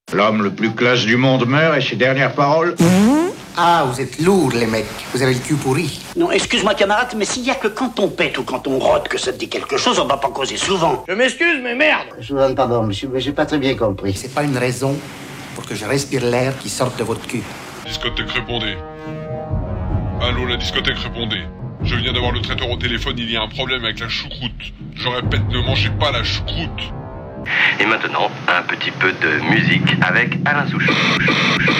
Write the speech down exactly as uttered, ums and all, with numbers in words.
L'homme le plus classe du monde meurt et ses dernières paroles. Ah, vous êêtes lourds, les mecs. Vous avez le cul pourri. Non, excuse-moi, camarade, mais s'il y a que quand on pète ou quand on rote que ça te dit quelque chose, on va pas causer souvent. Je m'excuse, mais merde. Je vous donne pardon, monsieur, mais j'ai pas très bien compris. C'est pas une raison pour que je respire l'air qui sort de votre cul. Discothèque, répondez. Allô, la discothèque, répondez. Je viens d'avoir le traiteur au téléphone, il y a un problème avec la choucroute. Je répète, ne mangez pas la choucroute. Et maintenant, un petit peu de musique avec Alain Souchon.